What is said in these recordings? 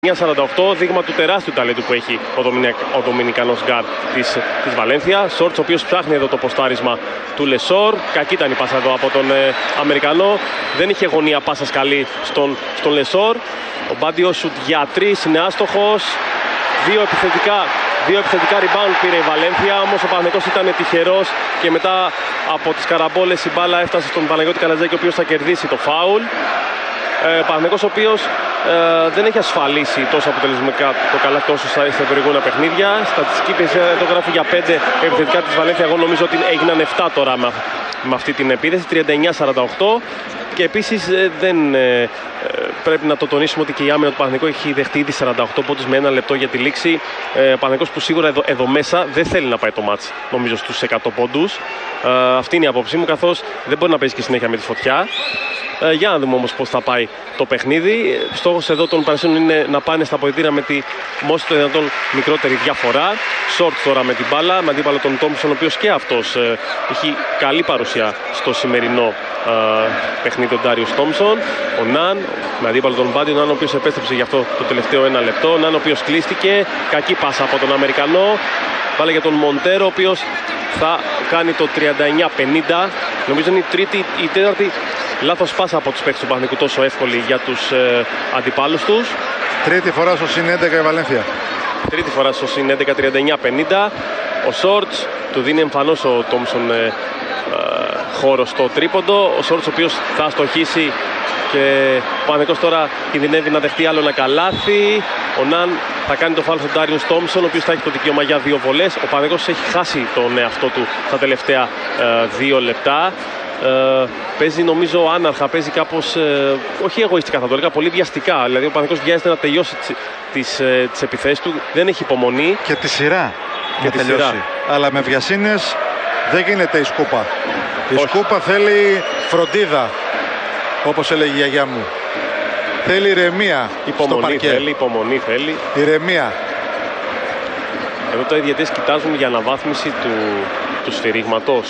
9-48, δείγμα του τεράστιου ταλέντου που έχει ο Δομινικανός γκάρ της Βαλένθια. Σόρτς, ο οποίος ψάχνει εδώ το ποστάρισμα του Λεσόρ. Κακή ήταν η πάσα εδώ από τον Αμερικανό. Δεν είχε γωνία πάσας καλή στον Λεσόρ. Ο Μπάντιο σουτ για 3, είναι άστοχος. Δύο επιθετικά rebound πήρε η Βαλένθια, όμως ο Παναθηναϊκός ήταν τυχερός και μετά από τις καραμπόλες η μπάλα έφτασε στον Παναγιώτη Καλατζάκη, ο οποίος θα κερδίσει το φάουλ. Ο Παναθηναϊκός ο οποίος δεν έχει ασφαλίσει τόσο αποτελεσματικά το καλάθι όσο στα προηγούμενα παιχνίδια. Στατιστική εδώ γράφει για 5 επιθετικά της Βαλένθια. Εγώ νομίζω ότι έγιναν 7 τώρα με αυτή την επίθεση. 39-48. Και επίσης δεν πρέπει να το τονίσουμε ότι και η άμυνα του Παναθηναϊκού έχει δεχτεί ήδη 48 πόντους με 1 λεπτό για τη λήξη. Ο Παναθηναϊκός που σίγουρα εδώ μέσα δεν θέλει να πάει το μάτς, νομίζω, στους 100 πόντους. Αυτή είναι η απόψη μου, καθώς δεν μπορεί να παίζει και συνέχεια με τη φωτιά. Για να δούμε όμως πώς θα πάει το παιχνίδι. Στόχος εδώ των Παρασίνων είναι να πάνε στα αποδυτήρια με τη μόση το δυνατόν μικρότερη διαφορά. Σόρτ τώρα με την μπάλα, με αντίπαλο τον Τόμψον, ο οποίος και αυτός έχει καλή παρουσία στο σημερινό παιχνίδι, ο Ντάριος Τόμψον. Ο Ναν με αντίπαλο τον Μπάντιο, ο Ναν ο οποίος επέστρεψε γι' αυτό το τελευταίο 1 λεπτό. Ο Ναν ο οποίος κλείστηκε, κακή πάσα από τον Αμερικανό. Βάλε για τον Μοντέρο, ο οποίος θα κάνει το 39-50. Νομίζω είναι η τέταρτη λάθος πάσα από τους παίκτες του Παναθηναϊκού, τόσο εύκολη για τους αντιπάλους τους. Τρίτη φορά στο συν 11 η Βαλένθια. Τρίτη φορά στο συν 11, 39-50. Ο Σόρτς του δίνει εμφανώς ο Τόμψον χώρο στο τρίποντο. Ο Σόρτς ο οποίος θα αστοχίσει και ο Παναθηναϊκός τώρα κινδυνεύει να δεχτεί άλλο ένα καλάθι. Ο Ναν θα κάνει το φάουλ στον Ντάριον Τόμψον, ο οποίος θα έχει το δικαίωμα για 2 βολές. Ο Παναθηναϊκός έχει χάσει τον εαυτό του τα τελευταία 2 λεπτά. Παίζει νομίζω άναρχα, παίζει κάπως, όχι εγωιστικά θα το έλεγα, πολύ βιαστικά. Δηλαδή ο Παναθηναϊκός βιάζεται να τελειώσει τις επιθέσεις του, δεν έχει υπομονή. Και τη σειρά να τελειώσει. Αλλά με βιασύνες δεν γίνεται η σκούπα. Η σκούπα θέλει φροντίδα, όπως έλεγε η γιαγιά μου. Θέλει ηρεμία στο παρκέ. Υπομονή θέλει. Ηρεμία. Εδώ τώρα οι διαιτητές κοιτάζουν για αναβάθμιση του σφυρίγματος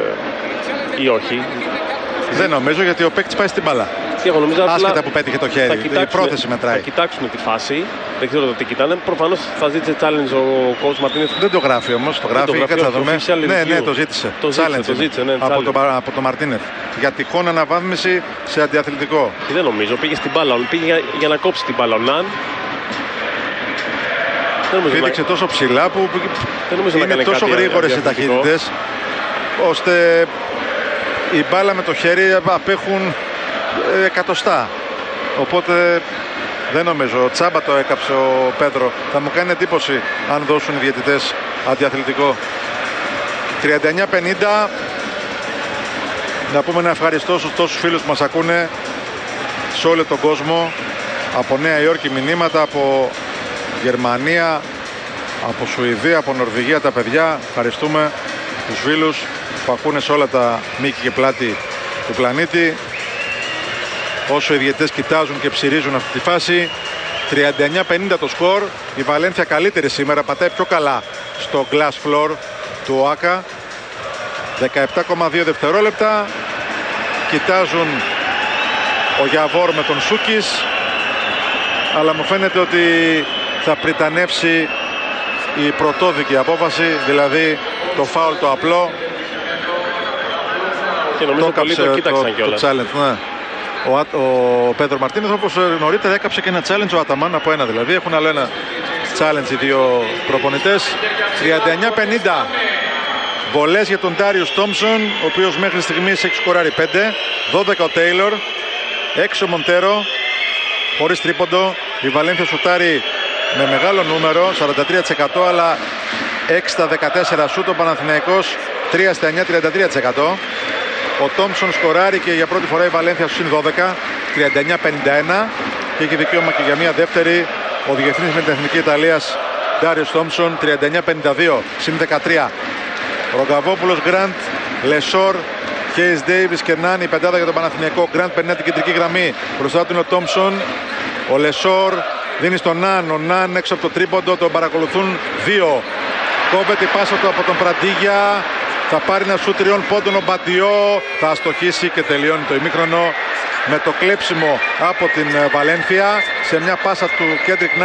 ή όχι. Δεν νομίζω, γιατί ο παίκτης πάει στην μπάλα. Άσχετα που πέτυχε το χέρι, η πρόθεση μετράει. Θα κοιτάξουν τη φάση, δεν ξέρω τι κοιτάνε. Προφανώς θα ζήτησε challenge ο coach Μαρτίνεθ. Δεν το γράφει όμως, το γράφει, κάτσε να δούμε. Ναι, το ζήτησε. Το ζήτησε, ναι, από το Μαρτίνεθ. Για τυχόν αναβάθμιση σε αντιαθλητικό. Και δεν νομίζω, πήγε στην μπάλα, πήγε για να κόψει την μπάλα ο Ναν. Πήδηξε τόσο ψηλά που είναι τόσο γρήγορες οι ταχύτητες, ώστε η μπάλα με το χέρι απέχουν εκατοστά. Οπότε δεν νομίζω. Τσάμπα το έκαψε ο Πέτρο. Θα μου κάνει εντύπωση αν δώσουν οι διαιτητές αντιαθλητικό. 39-50. Να πούμε ένα ευχαριστώ στους τόσους φίλους που μας ακούνε σε όλο τον κόσμο. Από Νέα Υόρκη μηνύματα, από Γερμανία, από Σουηδία, από Νορβηγία τα παιδιά. Ευχαριστούμε τους φίλους που ακούνε σε όλα τα μήκη και πλάτη του πλανήτη. Όσο οι διαιτητές κοιτάζουν και ψηρίζουν αυτή τη φάση. 39-50 το σκορ. Η Βαλένθια καλύτερη σήμερα, πατάει πιο καλά στο glass floor του ΟΑΚΑ. 17,2 δευτερόλεπτα. Κοιτάζουν ο Γιαβόρ με τον Σούκης, αλλά μου φαίνεται ότι θα πριτανεύσει η πρωτόδικη απόφαση, δηλαδή το φάουλ το απλό. Και νομίζω πολλοί το κοίταξαν κιόλας. Ναι. Ο Πέτρο Μαρτίνεθ, όπως νωρίτερα, έκαψε και ένα challenge ο Αταμάν από ένα, δηλαδή έχουν άλλο ένα challenge οι δύο προπονητές. 39-50. Βολές για τον Ντάριος Τόμψον, ο οποίος μέχρι στιγμής έχει σκοράρει 5. 12 ο Τέιλορ, 6 ο Μοντέρο, χωρίς τρίποντο. Η Βαλένθια σουτάρει με μεγάλο νούμερο, 43%, αλλά 6 στα 14 σούτ. Ο Παναθηναϊκός 3 στα 9, 33%. Ο Τόμψον σκοράρει και για πρώτη φορά η Βαλένθια στους συν 12, 39-51, και έχει δικαίωμα και για μια δεύτερη ο διεθνής με την Εθνική Ιταλίας Ντάριος Τόμψον, 39-52, συν 13. Ρογκαβόπουλος, Γκραντ, Λεσόρ, Κέις Ντέιβις και Νάν, η πεντάδα για τον Παναθηναϊκό. Γκραντ περνάει την κεντρική γραμμή, μπροστά του είναι ο Τόμψον. Ο Λεσόρ δίνει στον Νάν, ο Νάν έξω από το τρίποντο, τον παρακολουθούν 2. Κόβεται η πάσα του από τον Πραντίγια. Θα πάρει ένα σούτ 3 πόντων ο Μπαντιό, θα αστοχίσει και τελειώνει το ημίχρονο με το κλέψιμο από την Βαλένθια σε μια πάσα του Κέντρικ